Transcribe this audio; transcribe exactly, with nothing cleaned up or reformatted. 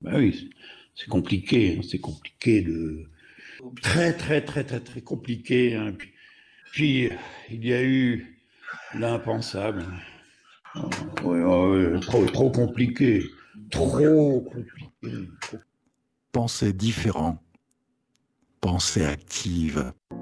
Bah oui, c'est c'est compliqué, hein, c'est compliqué de très très très très très compliqué, hein. Puis, puis, il y a eu l'impensable. Oh, ouais, ouais, trop trop compliqué, trop compliqué. Pensée différent, pensée active.